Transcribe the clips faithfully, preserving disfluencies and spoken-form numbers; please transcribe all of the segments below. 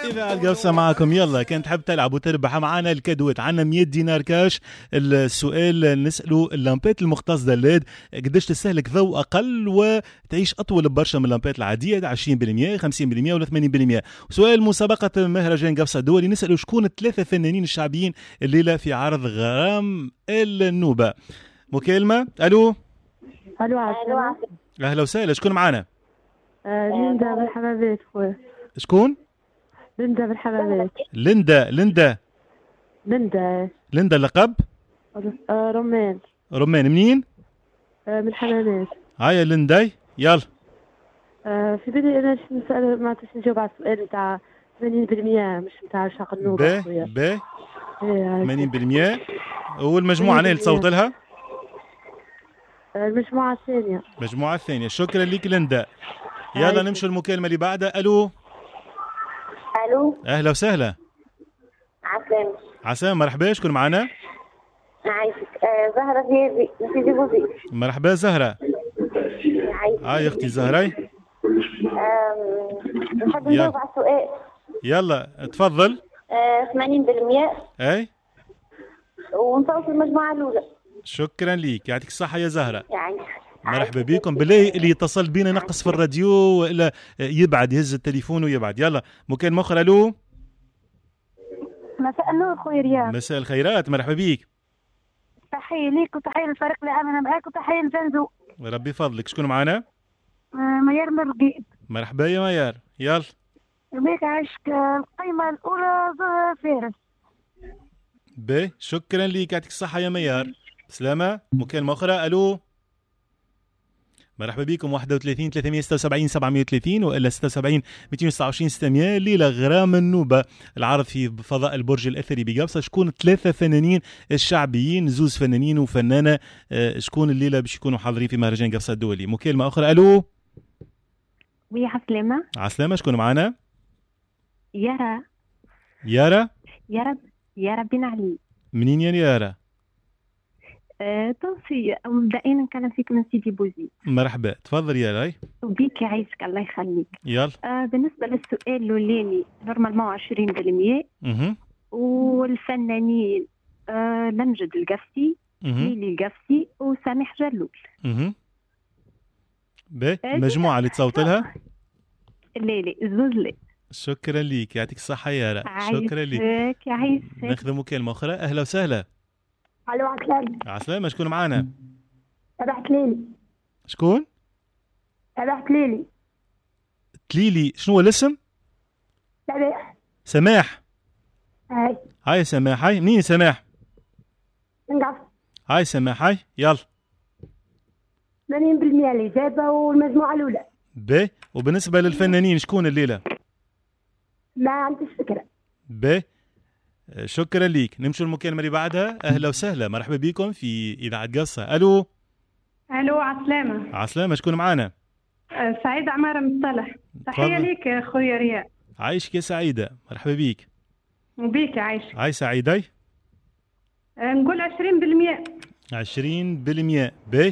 إذا القصة معكم يلا كان تحب تلعب وتربح معنا الكادوات عنا مية دينار كاش. السؤال نسأله اللامبات المختصة الليد قديش تستهلك ضوء أقل وتعيش أطول برشا من اللامبات العادية عشرين بالمية خمسين بالمية ولا ثمانين بالمية. سؤال مسابقة مهرجان قفصة الدولي نسأله شكون الثلاثة فنانين الشعبيين الليلة في عرض غرام النوبة. مكالمة. ألو ألو عسلامة. أهلا وسهلا شكون معنا؟ آه ليندا بالحبابات خويا. شكون؟ ليندا بالحبابات. ليندا ليندا ليندا ليندا اللقب؟ آه رمان. رمان منين؟ آه من الحمامات. هاي ليندا يلا. آه في بالي انا نسال ما تنسى نجاوب على السؤال نتاع ثمانين بالمية مش نتاع شاق النوبة خويا. باهي ثمانين بالمية. والمجموعة اللي تصوت لها؟ المجموعة الثانية. المجموعة الثانية. شكرا لك ليندا. يلا نمشي المكالمة اللي بعدها. ألو ألو أهلا وسهلا. عسلامة. عسلامة مرحبا شكون معنا؟ عايشك آه زهرة زيادي في جيبوزي. مرحبا زهرة. عايشك. هاي أختي زهرة. نحب نجاوب على السؤال. يلا تفضل. آه ثمانين بالمية. أي ونصوت المجموعة الأولى. شكرا ليك يعطيك الصحة يا زهرة. يعني مرحبا بكم. بالله اللي يتصل بينا نقص في الراديو وإلا يبعد يهز التليفون ويبعد. يلا مكالمة أخرى. ألو مساء النور خويا رياض. مساء الخيرات مرحبا بيك. تحية ليك وتحية للفريق اللي عامل معاك وتحية لزنزو. ربي فضلك. شكون معنا؟ آه ميار مرقيد. مرحبا يا ميار. يلا بيك عشك القيمة الأولى فارس. باهي شكرا ليك يعطيك الصحة يا ميار. سلامة. مكالمة أخرى. ألو مرحبا بكم. واحد وثلاثين ثلاثمية وستة وسبعين سبعمية وثلاثين وإلا ستة وسبعين مئتين وتسعة وعشرين ستمية. الليلة غرام النوبة العرض في فضاء البرج الأثري بقبصة. شكون ثلاثة فنانين الشعبيين زوز فنانين وفنانة آه شكون الليلة باش يكونوا حاضرين في مهرجان قبصة الدولي. مكالمة أخرى. ألو وي عسلامة. عسلامة شكون معنا؟ يارا. يارا. يارا يارا بن علي. منين يا يارا؟ آه، تونسية. مبدئيا نكلم فيك من سيدي بوزيد. مرحبا تفضل يا راي. وبيك يعيشك الله يخليك. يلا. آه بالنسبة للسؤال الأولاني نورمالمون عشرين بالمية. اها. والفنانين آه لمجد القفسي ليلي القفسي وسامح جلول. اها. باهي المجموعة اللي تصوت لها؟ ليلي الزوزلي. شكرا ليك يعطيك الصحة يا را. شكرا ليك. عايشك يعيشك. ناخذ مكالمة أخرى. أهلا وسهلا. الو عسلامة. عسلامة شكون معنا؟ تبعت ليلي. شكون؟ تبعت ليلي. تليلي. شنو هو الاسم؟ سماح. سماح. هاي. هاي سماح. هاي منين سماح؟ من قفص. هاي سماح. هاي يلا. ثمانين بالمية الإجابة والمجموعة الأولى. باهي. وبالنسبة للفنانين شكون الليلة؟ ما عنديش فكرة. باهي شكرا ليك. نمشي المكالمة اللي بعدها. أهلا وسهلا مرحبا بكم في إذاعة قصة. ألو ألو عسلامة. عسلامة شكون معنا؟ أه سعيدة عمارة مصطلح. تحية ليك يا خويا رياض. عايشك يا سعيدة. مرحبا بيك. وبيك عايشك. هاي سعيدة. أه نقول عشرين بالمية. عشرين بالمية. باهي.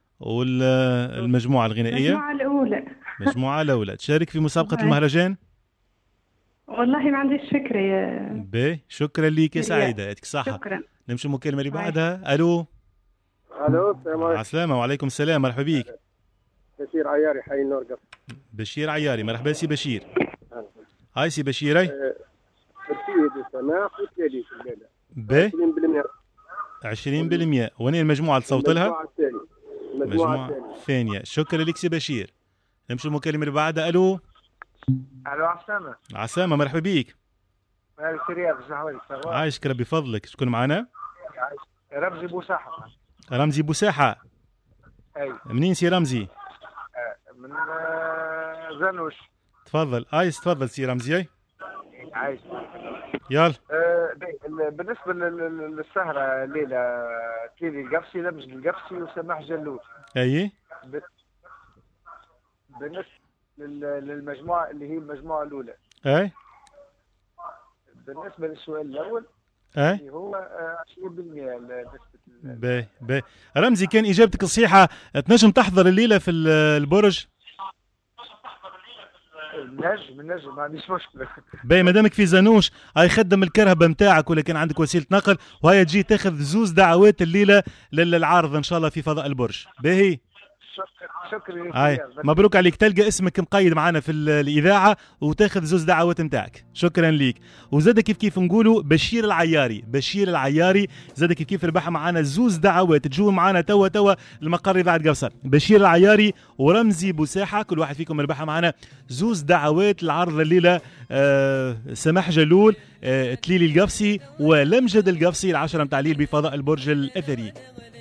والمجموعة الغنائية؟ المجموعة الأولى. المجموعة الأولى تشارك في مسابقة المهرجان؟ والله ما عنديش فكرة يا باهي شكرا ليك يا سعيدة يعطيك الصحة. شكرا. نمشي المكالمة اللي بعدها. ألو الو السلام عليكم. عسلامة وعليكم السلام مرحبا بيك. بشير عياري حي النور قف. بشير عياري مرحبا سي بشير. هاي سي بشير. هاي السيد سماح وتلالي في الليلة. باهي عشرين بالمية. عشرين بالمية. وين المجموعة اللي تصوت لها؟ المجموعة الثانية. المجموعة الثانية. شكرا لك سي بشير. نمشي المكالمة اللي بعدها. ألو الو عسلامة. عسلامة مرحبا بيك. مالك رياض الزهوي. عايشك ربي فضلك. شكون معنا؟ رمزي بوساحة. رمزي بوساحة. اي منين سي رمزي؟ من زنوش. تفضل. عايز تفضل سي رمزي. اي عايز. يلا. أه بالنسبة للسهرة الليلة تليلي القفسي لمجد القفسي وسماح جلول. اي بالنسبة للمجموعة اللي هي المجموعة الأولى. اي بالنسبة للسؤال الأول اي اللي هو عشرين بالمية نسبة. باهي باهي. رمزي كان إجابتك الصحيحة. تنجم تحضر الليلة في البرج؟ نجم نجم ما عنديش مشكله. باهي مادامك في زانوش هاي خدم الكرهبه نتاعك ولا كان عندك وسيله نقل وهي تجي تاخذ زوز دعوات الليله للعارض ان شاء الله في فضاء البرج. باهي شكرا. هاي مبروك عليك، تلقى اسمك مقيد معنا في الاذاعه وتاخذ زوز دعوات نتاعك. شكرا ليك. وزاد كيف كيف نقولوا بشير العياري، بشير العياري زاد كيف كيف ربح معنا زوز دعوات تجوا معنا توا توا المقر اذاعه قبصر. بشير العياري ورمزي بوساحه كل واحد فيكم ربح معنا زوز دعوات العرض الليله. آه سماح جلول، آه تليلي القبسي ولمجد القبسي العشره متاع الليل بفضاء البرج الاثري.